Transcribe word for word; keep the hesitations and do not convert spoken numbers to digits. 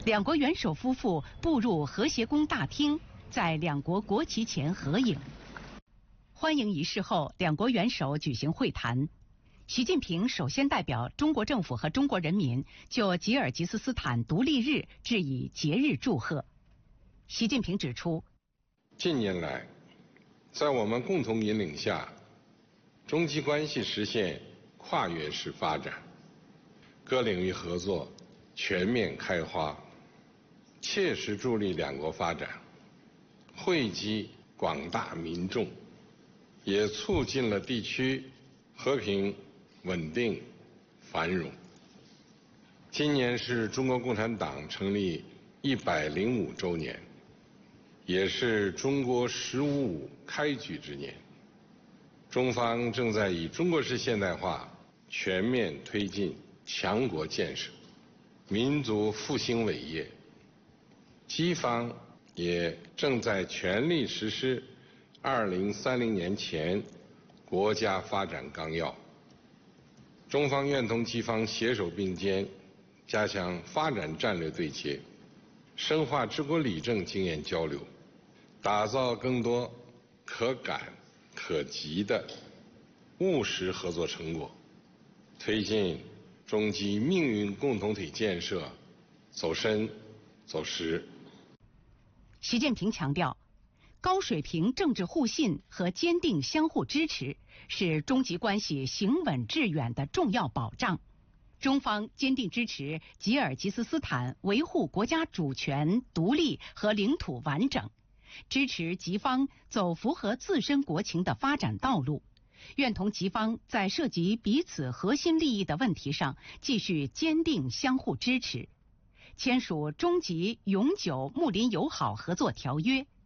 两国元首夫妇步入和谐宫大厅，在两国国旗前合影。欢迎仪式后，两国元首举行会谈。习近平首先代表中国政府和中国人民就吉尔吉斯斯坦独立日致以节日祝贺。习近平指出， 近年来，在我们共同引领下，中吉关系实现跨越式发展，各领域合作全面开花，切实助力两国发展，惠及广大民众，也促进了地区和平、稳定、繁荣。今年是中国共产党成立一百零五周年，也是中国“十五五”开局之年。中方正在以中国式现代化全面推进强国建设、民族复兴伟业。西方也正在全力实施二零三零年前国家发展纲要。中方愿同西方携手并肩，加强发展战略对接，深化治国理政经验交流，打造更多可感可及的务实合作成果，推进中吉命运共同体建设走深走实。 习近平强调，高水平政治互信和坚定相互支持是中吉关系行稳致远的重要保障。中方坚定支持吉尔吉斯斯坦维护国家主权、独立和领土完整，支持吉方走符合自身国情的发展道路，愿同吉方在涉及彼此核心利益的问题上继续坚定相互支持，签署中吉永久睦邻友好合作条约，